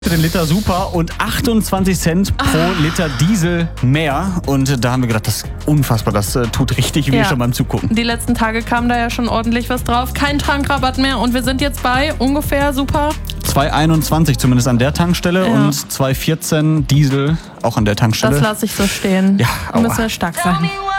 Den Liter super und 28 Cent pro Liter Diesel mehr. Und da haben wir gedacht, das ist unfassbar, das tut richtig weh schon beim Zugucken. Die letzten Tage kam da ja schon ordentlich was drauf. Kein Tankrabatt mehr und wir sind jetzt bei ungefähr 2,21 zumindest an der Tankstelle und 2,14 Diesel auch an der Tankstelle. Das lasse ich so stehen. Ja, da müssen wir stark sein.